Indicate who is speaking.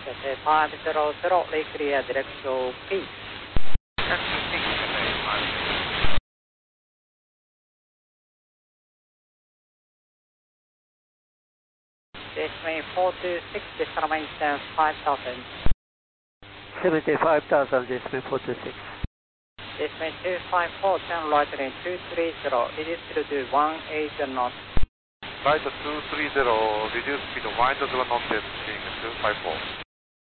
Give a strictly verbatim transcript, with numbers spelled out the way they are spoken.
Speaker 1: Cathay five zero zero, lay clear, direct to P.
Speaker 2: Taxi six, Cathay five zero.
Speaker 1: Decimate four two six, decimal maintenance five thousand.
Speaker 3: seventy-five thousand, Decimate four two six.
Speaker 1: Decimate two five four, turn right lane two three zero, reduce speed to one eight knots.
Speaker 2: Right two three zero, reduce speed one eight knots, heading two five four.